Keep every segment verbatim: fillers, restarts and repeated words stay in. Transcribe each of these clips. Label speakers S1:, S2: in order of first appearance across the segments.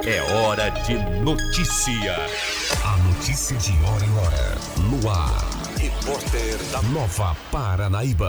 S1: É hora de notícia. A notícia de hora em hora. No ar. Repórter da Nova Paranaíba.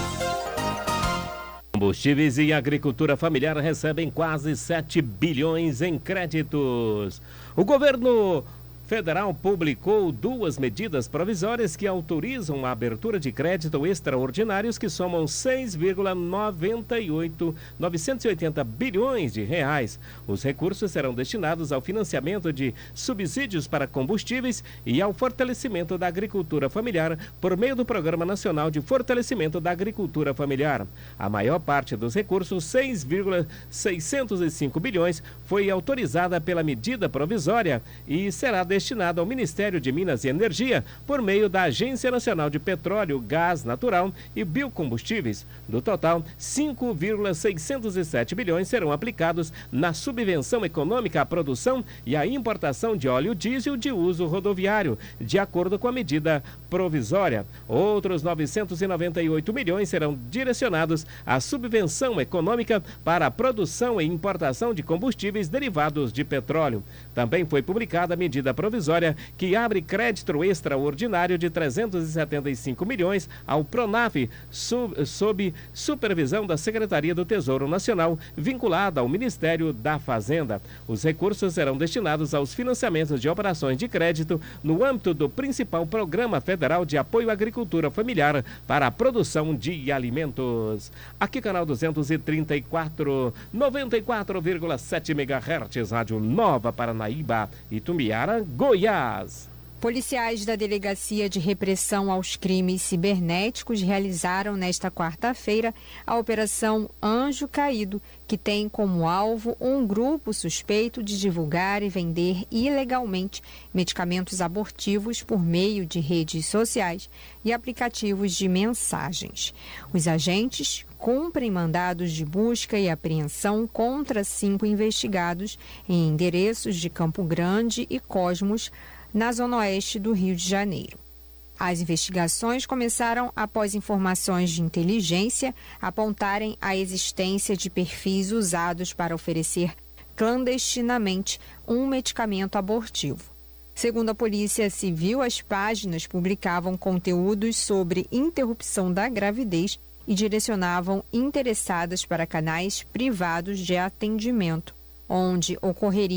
S2: Combustíveis e agricultura familiar recebem quase sete bilhões em créditos. O governo federal publicou duas medidas provisórias que autorizam a abertura de crédito extraordinários que somam seis vírgula noventa e oito novecentos e oitenta bilhões de reais. Os recursos serão destinados ao financiamento de subsídios para combustíveis e ao fortalecimento da agricultura familiar por meio do Programa Nacional de Fortalecimento da Agricultura Familiar. A maior parte dos recursos, seis vírgula seiscentos e cinco bilhões, foi autorizada pela medida provisória e será destinada destinado ao Ministério de Minas e Energia por meio da Agência Nacional de Petróleo, Gás Natural e Biocombustíveis. Do total, cinco vírgula seiscentos e sete bilhões serão aplicados na subvenção econômica à produção e à importação de óleo diesel de uso rodoviário, de acordo com a medida provisória. Outros novecentos e noventa e oito milhões serão direcionados à subvenção econômica para a produção e importação de combustíveis derivados de petróleo. Também foi publicada a medida provisória provisória que abre crédito extraordinário de trezentos e setenta e cinco milhões ao PRONAF, sub, sob supervisão da Secretaria do Tesouro Nacional, vinculada ao Ministério da Fazenda. Os recursos serão destinados aos financiamentos de operações de crédito no âmbito do principal Programa Federal de Apoio à Agricultura Familiar para a produção de alimentos. Aqui, canal duzentos e trinta e quatro, noventa e quatro vírgula sete megahertz, Rádio Nova Paranaíba, Itumbiara, Goiás.
S3: Policiais da Delegacia de Repressão aos Crimes Cibernéticos realizaram nesta quarta-feira a Operação Anjo Caído, que tem como alvo um grupo suspeito de divulgar e vender ilegalmente medicamentos abortivos por meio de redes sociais e aplicativos de mensagens. Os agentes cumprem mandados de busca e apreensão contra cinco investigados em endereços de Campo Grande e Cosmos, na zona oeste do Rio de Janeiro. As investigações começaram após informações de inteligência apontarem a existência de perfis usados para oferecer clandestinamente um medicamento abortivo. Segundo a Polícia Civil, as páginas publicavam conteúdos sobre interrupção da gravidez e direcionavam interessadas para canais privados de atendimento, onde ocorreria